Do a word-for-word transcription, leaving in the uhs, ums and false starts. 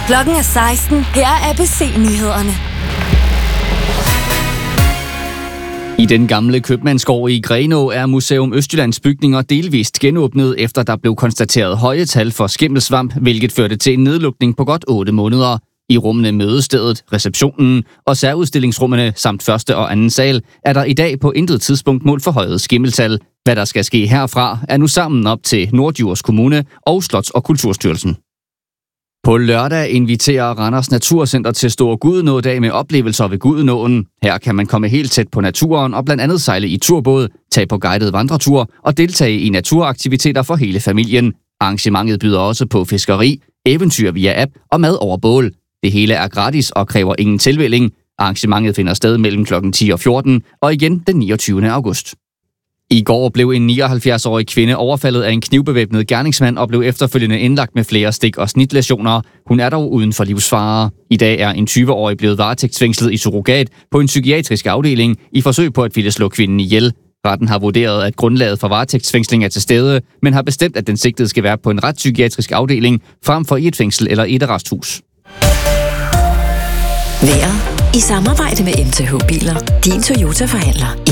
Klokken er seksten. Her er A B C-nyhederne. I den gamle købmandsgård i Grenaa er Museum Østjyllands bygninger delvist genåbnet, efter der blev konstateret høje tal for skimmelsvamp, hvilket førte til en nedlukning på godt otte måneder. I rummene mødestedet, receptionen og særudstillingsrummene samt første og anden sal er der i dag på intet tidspunkt målt forhøjet skimmeltal. Hvad der skal ske herfra er nu sammen op til Norddjurs Kommune og Slots- og Kulturstyrelsen. På lørdag inviterer Randers Naturcenter til Store Gudenådag med oplevelser ved Gudenåen. Her kan man komme helt tæt på naturen og blandt andet sejle i turbåd, tage på guidet vandretur og deltage i naturaktiviteter for hele familien. Arrangementet byder også på fiskeri, eventyr via app og mad over bål. Det hele er gratis og kræver ingen tilmelding. Arrangementet finder sted mellem klokken ti og fjorten og igen den niogtyvende august. I går blev en nioghalvfjerds-årig kvinde overfaldet af en knivbevæbnet gerningsmand og blev efterfølgende indlagt med flere stik- og snitlæsioner. Hun er dog uden for livsfare. I dag er en tyve-årig blevet varetægtsfængslet i surrogat på en psykiatrisk afdeling i forsøg på at ville slå kvinden ihjel. Retten har vurderet, at grundlaget for varetægtsfængsling er til stede, men har bestemt, at den sigtede skal være på en retspsykiatrisk afdeling frem for i et fængsel eller et arresthus. Vejret i samarbejde med M T H Biler, din Toyota-forhandler.